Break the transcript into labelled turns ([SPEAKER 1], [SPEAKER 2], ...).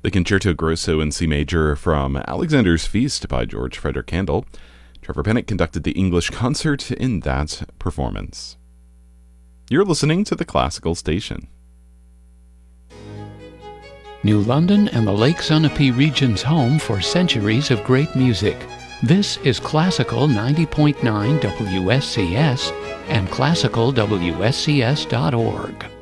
[SPEAKER 1] the Concerto Grosso in C major from Alexander's Feast by George Frederick Handel. Trevor Pennock conducted the English concert in that performance. You're listening to the Classical Station.
[SPEAKER 2] New London and the Lake Sunapee region's home for centuries of great music. This is Classical 90.9 WSCS and classicalwscs.org.